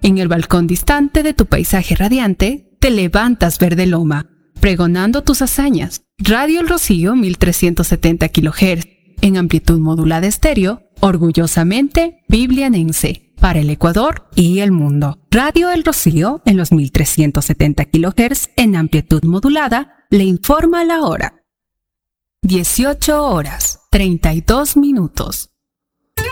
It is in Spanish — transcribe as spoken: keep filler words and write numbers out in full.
En el balcón distante de tu paisaje radiante, te levantas verde loma, pregonando tus hazañas. Radio El Rocío mil trescientos setenta kilohertz, en amplitud modulada estéreo, orgullosamente biblianense, para el Ecuador y el mundo. Radio El Rocío, en los mil trescientos setenta kilohertz, en amplitud modulada, le informa la hora. dieciocho horas, treinta y dos minutos.